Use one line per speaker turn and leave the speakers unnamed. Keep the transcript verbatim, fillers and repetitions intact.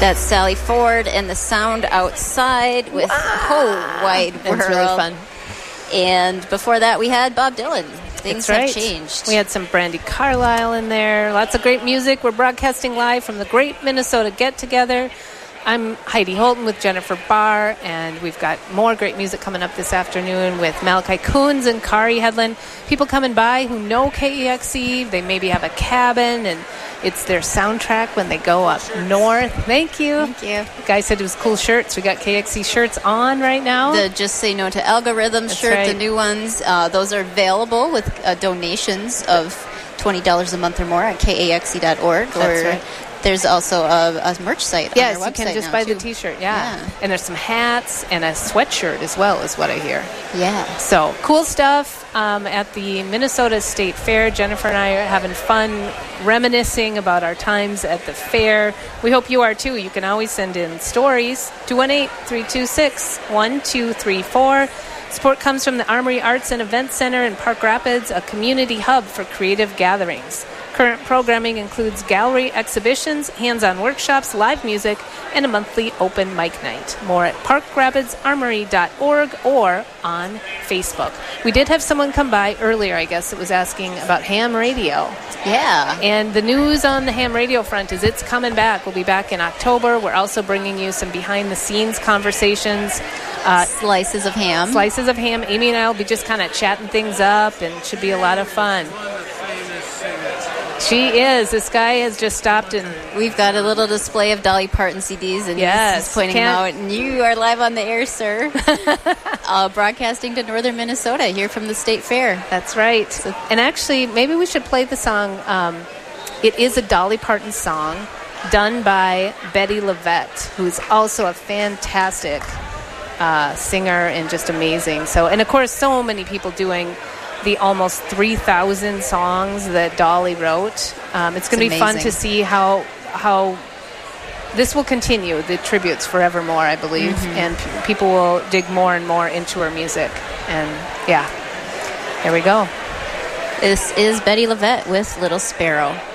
That's Sally Ford and the Sound Outside with wow. Whole Wide World.
It's really fun.
And before that, we had Bob Dylan. Things
right.
have changed.
We had some Brandi Carlile in there. Lots of great music. We're broadcasting live from the Great Minnesota Get Together. I'm Heidi Holton with Jennifer Barr, and we've got more great music coming up this afternoon with Malachi Coons and Kari Hedlund. People coming by who know K E X E. They maybe have a cabin, and it's their soundtrack when they go up north. Thank you.
Thank you.
The guy said it was cool shirts. We got K X E shirts on right now.
The Just Say No to Algorithm
That's
shirt,
right.
the new ones, uh, those are available with uh, donations of twenty dollars a month or more at K A X E dot org.
That's
or
right.
There's also a, a merch site
yes,
on our website.
you can just
now,
buy
too.
the T-shirt, yeah.
yeah.
And there's some hats and a sweatshirt as well, is what I hear.
Yeah.
So, cool stuff um, at the Minnesota State Fair. Jennifer and I are having fun reminiscing about our times at the fair. We hope you are, too. You can always send in stories. two one eight, three two six, one two three four. Support comes from the Armory Arts and Events Center in Park Rapids, a community hub for creative gatherings. Current programming includes gallery exhibitions, hands-on workshops, live music, and a monthly open mic night. More at park rapids armory dot org or on Facebook. We did have someone come by earlier, I guess, that was asking about ham radio.
Yeah.
And the news on the ham radio front is it's coming back. We'll be back in October. We're also bringing you some behind-the-scenes conversations.
Uh, slices of ham.
Slices of ham. Amy and I will be just kind of chatting things up, and it should be a lot of fun. She is. This guy has just stopped and
we've got a little display of Dolly Parton C Ds, and
yes,
he's, he's pointing them out. And you are live on the air, sir. uh, broadcasting to northern Minnesota here from the State Fair.
That's right. So, and actually, maybe we should play the song. Um, it is a Dolly Parton song done by Betty LaVette, who's also a fantastic uh, singer and just amazing. So, and of course, so many people doing the almost three thousand songs that Dolly wrote. Um, it's going to be fun to see how how this will continue, the tributes forevermore, I believe, mm-hmm. and p- people will dig more and more into her music. And yeah, there we go.
This is Betty LaVette with Little Sparrow.